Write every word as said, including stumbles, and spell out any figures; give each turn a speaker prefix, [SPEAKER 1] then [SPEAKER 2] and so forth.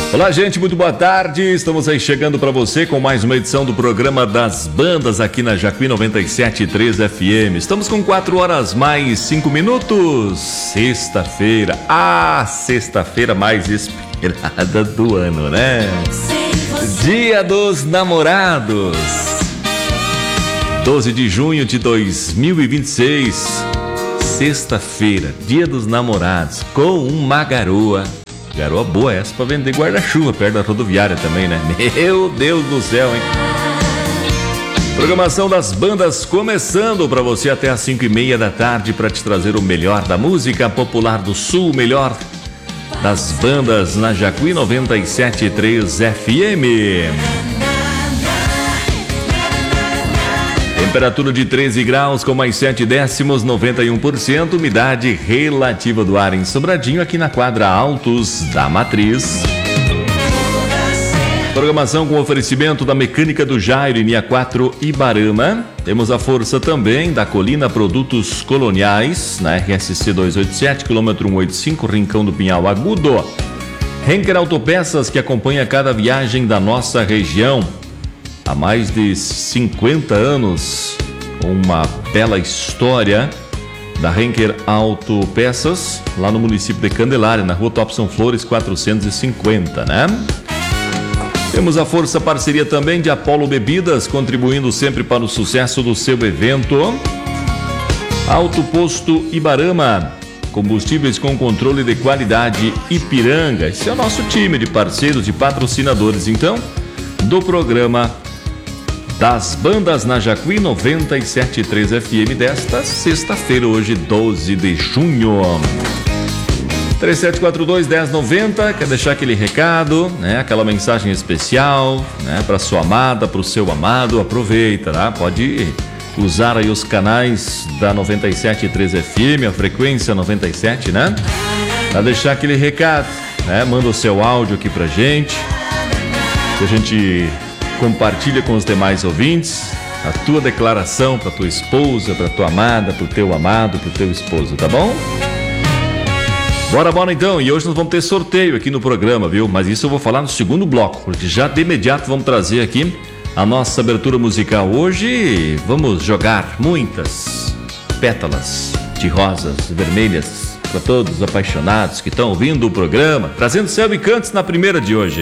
[SPEAKER 1] Olá, gente, muito boa tarde. Estamos aí chegando para você com mais uma edição do programa das bandas aqui na Jacuí noventa e sete ponto três F M. Estamos com quatro horas mais cinco minutos. Sexta-feira, a sexta-feira mais esperada do ano, né? Dia dos Namorados. doze de junho de dois mil e vinte e seis. Sexta-feira, Dia dos Namorados, com uma garoa. Garoa boa essa pra vender guarda-chuva perto da rodoviária também, né? Meu Deus do céu, hein? Programação das bandas começando pra você até às cinco e meia da tarde pra te trazer o melhor da música popular do Sul, o melhor das bandas na Jacuí noventa e sete ponto três F M. Temperatura de treze graus com mais sete décimos, noventa e um por cento, umidade relativa do ar em Sobradinho, aqui na quadra Altos da Matriz. Programação com oferecimento da Mecânica do Jairo, Linha quatro Ibarama. Temos a força também da Colina Produtos Coloniais, na R S C duzentos e oitenta e sete, quilômetro cento e oitenta e cinco, Rincão do Pinhal Agudo. Henker Autopeças, que acompanha cada viagem da nossa região. Há mais de cinquenta anos, uma bela história da Henker Autopeças, lá no município de Candelária, na rua Topson Flores quatrocentos e cinquenta, né? Temos a força parceria também de Apollo Bebidas, contribuindo sempre para o sucesso do seu evento. Alto Posto Ibarama, combustíveis com controle de qualidade Ipiranga. Esse é o nosso time de parceiros e patrocinadores, então, do programa das bandas na Jacuí noventa e sete ponto três F M desta sexta-feira, hoje doze de junho. três sete quatro dois, um zero nove zero, quer deixar aquele recado, né? Aquela mensagem especial, né? Para sua amada, para o seu amado, aproveita, tá? Pode usar aí os canais da noventa e sete ponto três F M, a frequência noventa e sete, né? Para deixar aquele recado, né? Manda o seu áudio aqui pra gente, que a gente compartilha com os demais ouvintes a tua declaração para tua esposa, para tua amada, para o teu amado, para o teu esposo, tá bom? Bora, bora então, e hoje nós vamos ter sorteio aqui no programa, viu? Mas isso eu vou falar no segundo bloco, porque já de imediato vamos trazer aqui a nossa abertura musical. Hoje vamos jogar muitas pétalas de rosas vermelhas para todos os apaixonados que estão ouvindo o programa, trazendo céu e cantos na primeira de hoje.